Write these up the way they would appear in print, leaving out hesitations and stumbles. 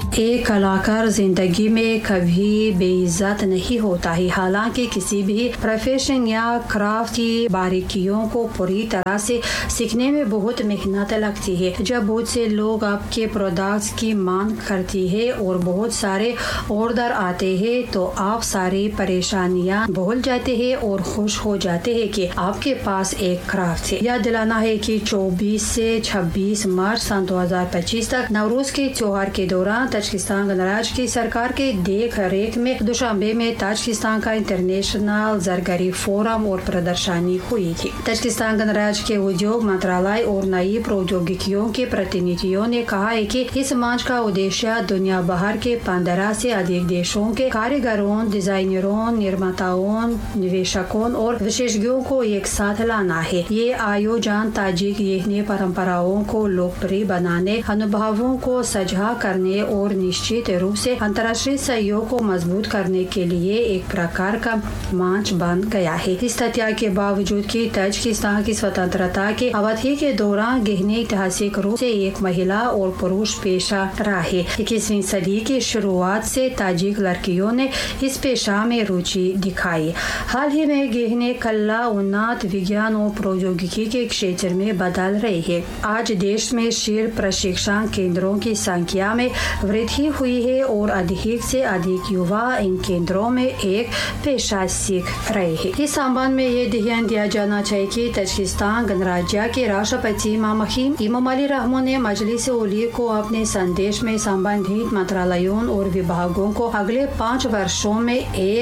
एक कलाकार जिंदगी में कभी बेइज्जत नहीं होता है। हालांकि किसी भी प्रोफेशन या क्राफ्ट की बारीकियों को पूरी तरह से सीखने में बहुत मेहनत लगती है। जब बहुत से लोग आपके प्रोडक्ट्स की मांग करती है और बहुत सारे ऑर्डर आते हैं तो आप सारी परेशानियां भूल जाते हैं और खुश हो जाते हैं कि आपके पास एक क्राफ्ट है। याद दिलाना है कि 24 से 26 मार्च सन 2025 तक नवरोज के त्योहार के दौरान ताजिकिस्तान गणराज्य की सरकार के देख रेख में दुशांबे में ताजिकिस्तान का इंटरनेशनल जरगरी फोरम और प्रदर्शनी हुई थी। ताजिकिस्तान गणराज्य के उद्योग मंत्रालय और नई प्रौद्योगिकियों के प्रतिनिधियों ने कहा है कि इस मंच का उद्देश्य दुनिया भर के 15 से अधिक देशों के कारीगरों, डिजाइनरों, निर्माताओं, निवेशकों और विशेषज्ञों को एक साथ लाना है। ये आयोजन ताजिक गहने परंपराओं को लोकप्रिय बनाने, अनुभवों को साझा करने और निश्चित रूप से अंतर्राष्ट्रीय सहयोग को मजबूत करने के लिए एक प्रकार का मंच बन गया है। इस तथ्य के बावजूद कि ताजिकिस्तान की स्वतंत्रता की अवधि के दौरान गहने ऐतिहासिक रूप से एक महिला और पुरुष पेशा रहा है। 21वीं सदी की शुरुआत से ताजिक लड़कियों ने इस पेशा में रुचि दिखाई। हाल ही में गहने कला, उन्नत विज्ञान और प्रौद्योगिकी के क्षेत्र में बदल रही है। आज देश में शिल्प प्रशिक्षण केंद्रों की संख्या में वृद्धि हुई है और अधिक से अधिक युवा इन केंद्रों में एक पेशा सीख रहे हैं। इस संबंध में ये ध्यान दिया जाना चाहिए कि ताजिकिस्तान गणराज्य के राष्ट्रपति मामहीम इमामोली रहमान ने मजलिस उली को अपने संदेश में संबंधित मंत्रालयों और विभागों को अगले 5 वर्षों में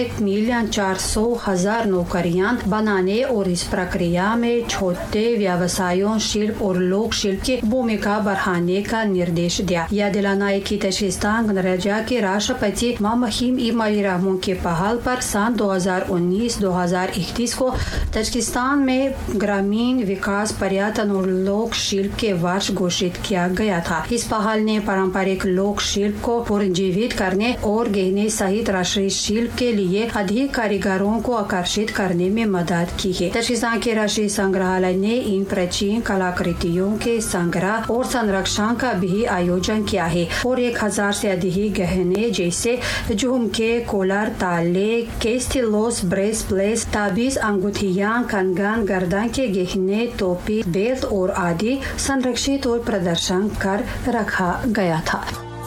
1,400,000 नौकरियां बनाने और इस प्रक्रिया में छोटे व्यवसायों, शिल्प और लोक शिल्प की भूमिका बढ़ाने का निर्देश दिया। यह दिलाना है कि ताजिकिस्तान गणराज्य के राष्ट्रपति मामहीम इमामोली रहमान के पहल पर सन 2019-2021 को ताजिकिस्तान में ग्रामीण विकास, पर्यटन और लोक शिल्प के वर्ष घोषित किया गया था। इस पहल ने पारंपरिक लोक शिल्प को पुनर्जीवित करने और गहने सहित राष्ट्रीय शिल्प के लिए अधिक कारीगरों को आकर्षित करने में मदद की है। ताजिकिस्तान के राष्ट्रीय संग्रहालय ने इन प्राचीन कलाकृतियों के संग्रह और संरक्षण का भी आयोजन किया है और 1000 से अधिक गहने जैसे झुमके, कोलर, ताले, केस्टिलोस, ब्रेसप्लेट, ताबीज, अंगूठियां, कंगन, गर्दन के गहने, टोपी, बेल्ट और आदि संरक्षित और प्रदर्शन कर रखा गया था।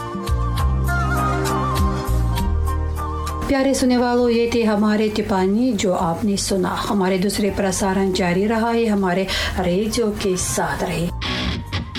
प्यारे सुनने वालों, ये थे हमारे टिप्पणी जो आपने सुना। हमारे दूसरे प्रसारण जारी रहा है। हमारे रेडियो के साथ रहे।